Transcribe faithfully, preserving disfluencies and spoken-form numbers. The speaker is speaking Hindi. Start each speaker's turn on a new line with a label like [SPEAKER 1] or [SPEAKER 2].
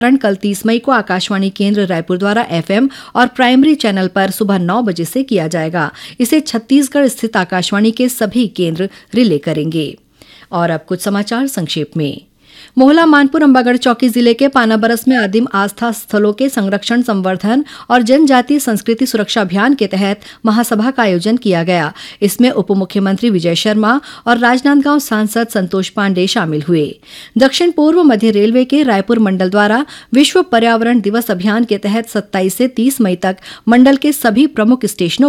[SPEAKER 1] कल तीस मई को आकाशवाणी केंद्र रायपुर द्वारा एफएम और प्राइमरी चैनल पर सुबह नौ बजे से किया जाएगा। इसे छत्तीसगढ़ स्थित आकाशवाणी के सभी केंद्र रिले करेंगे। और अब कुछ समाचार संक्षेप में। मोहला मानपुर अंबागढ़ चौकी जिले के पानाबरस में आदिम आस्था स्थलों के संरक्षण, संवर्धन और जनजातीय संस्कृति सुरक्षा अभियान के तहत महासभा का आयोजन किया गया। इसमें उप मुख्यमंत्री विजय शर्मा और राजनांदगांव सांसद संतोष पांडे शामिल हुए। दक्षिण पूर्व मध्य रेलवे के रायपुर मंडल द्वारा विश्व पर्यावरण दिवस अभियान के तहत सत्ताईस से तीस मई तक मंडल के सभी प्रमुख स्टेशनों